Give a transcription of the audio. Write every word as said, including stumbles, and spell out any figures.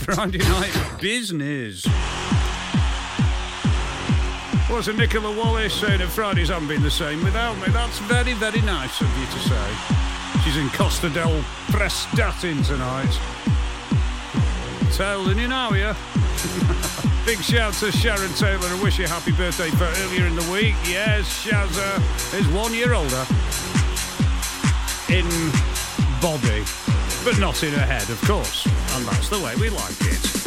Friday night business. What's a Nicola Wallace saying that Fridays haven't been the same without me? That's very, very nice of you to say. She's in Costa del Prestatin tonight. Telling you now, yeah? Big shout to Sharon Taylor and wish you happy birthday for earlier in the week. Yes, Shazza is one year older. In body, but not in her head, of course. And that's the way we like it.